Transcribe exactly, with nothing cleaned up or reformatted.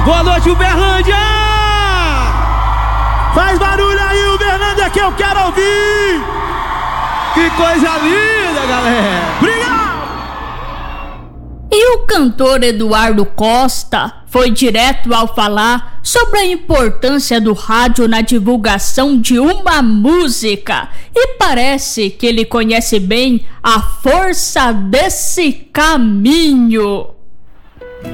Boa noite, Uberlândia! Faz barulho aí, Uberlândia, que eu quero ouvir! Que coisa linda, galera! Obrigado! E o cantor Eduardo Costa foi direto ao falar sobre a importância do rádio na divulgação de uma música. E parece que ele conhece bem a força desse caminho.